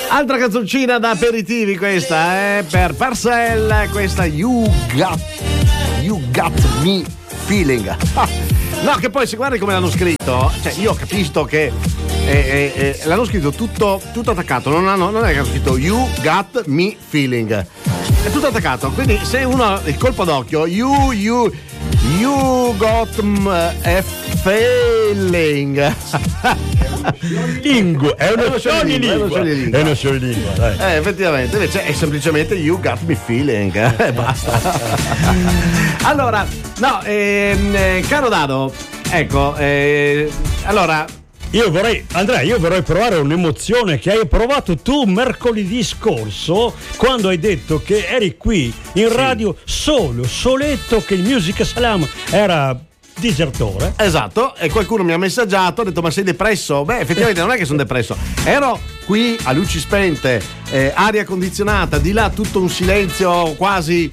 Altra canzoncina da aperitivi questa, per Parcell, questa You Got Me Feeling. No, che poi se guardi come l'hanno scritto, cioè io ho capito che l'hanno scritto tutto attaccato, non è che hanno scritto You Got Me Feeling, è tutto attaccato, quindi se uno ha il colpo d'occhio You Got Me Feeling è uno scioglilingua, dai. Effettivamente, invece è semplicemente You Got Me Feeling, basta. Allora, no, caro Dado, ecco, allora Andrea, io vorrei provare un'emozione che hai provato tu mercoledì scorso, quando hai detto che eri qui in radio soletto, che il Music Salam era disertore. Esatto, e qualcuno mi ha messaggiato, ha detto: ma sei depresso? Beh, effettivamente non è che sono depresso, ero qui a luci spente, aria condizionata, di là tutto un silenzio quasi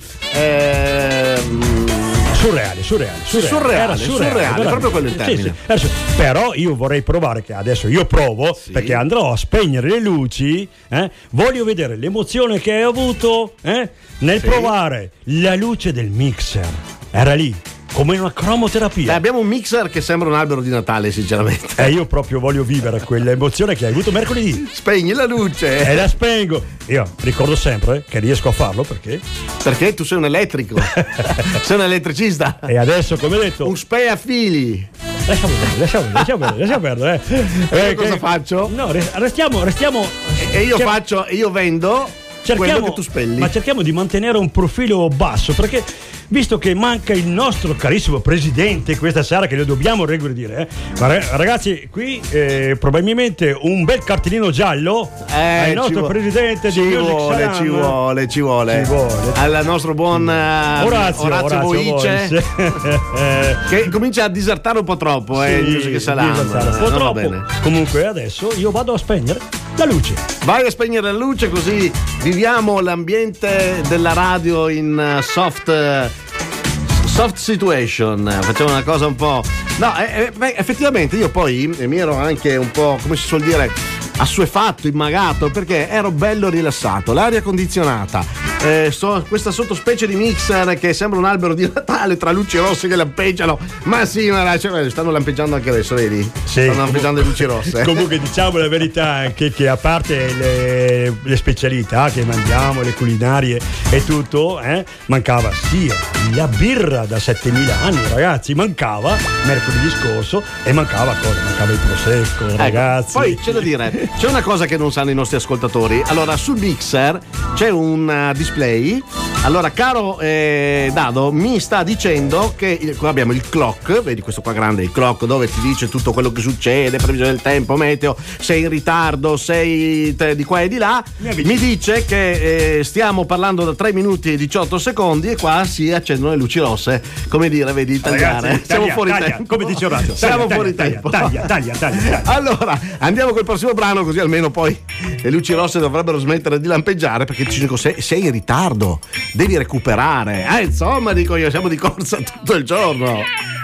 surreale, proprio quello il termine. Sì. Però io vorrei provare, che adesso io provo, perché andrò a spegnere le luci, voglio vedere l'emozione che hai avuto nel provare la luce del mixer. Era lì, come in una cromoterapia. Abbiamo un mixer che sembra un albero di Natale, sinceramente. Io proprio voglio vivere quella emozione che hai avuto mercoledì. Spegni la luce. E la spengo. Io ricordo sempre che riesco a farlo perché tu sei un elettrico. Sei un elettricista. E adesso, come detto, un speafili. Lasciamo perdere. Cosa faccio? No, restiamo. E io vendo quello che tu spelli. Ma cerchiamo di mantenere un profilo basso, perché visto che manca il nostro carissimo presidente questa sera, che lo dobbiamo regredire, ma ragazzi, qui probabilmente un bel cartellino giallo al nostro presidente di Music Salam. Ci vuole al nostro buon Orazio Boice che comincia a disertare un po' troppo il Music Salam. Un po' troppo. Comunque adesso io vado a spegnere la luce. Vai a spegnere la luce, così viviamo l'ambiente della radio in soft situation. Facciamo una cosa un po'. No, effettivamente io poi mi ero anche un po', come si suol dire, assuefatto, immagato, perché ero bello rilassato, l'aria condizionata, questa sottospecie di mixer che sembra un albero di Natale tra luci rosse che lampeggiano. Ma sì, ma stanno lampeggiando anche adesso, vedi? Sì, stanno lampeggiando le luci rosse. Comunque diciamo la verità anche che, a parte le specialità che mangiamo, le culinarie e tutto, mancava la birra da 7000 anni, ragazzi, mancava mercoledì scorso, e mancava il prosecco, ragazzi. Poi c'è da dire, c'è una cosa che non sanno i nostri ascoltatori. Allora, sul mixer c'è un display. Allora, caro Dado, mi sta dicendo che qua abbiamo il clock, vedi questo qua grande, il clock, dove ti dice tutto quello che succede, previsione del tempo, meteo, sei in ritardo, sei di qua e di là. Mi dice che stiamo parlando da 3 minuti e 18 secondi e qua si accendono le luci rosse, come dire, vedi, tagliare. Ragazzi, siamo fuori tempo. Come dice Orazio, siamo fuori tempo. Taglia. Allora, andiamo col prossimo brano, così almeno poi le luci rosse dovrebbero smettere di lampeggiare, perché ci dico, sei in ritardo, devi recuperare. Insomma, dico io, siamo di corsa tutto il giorno.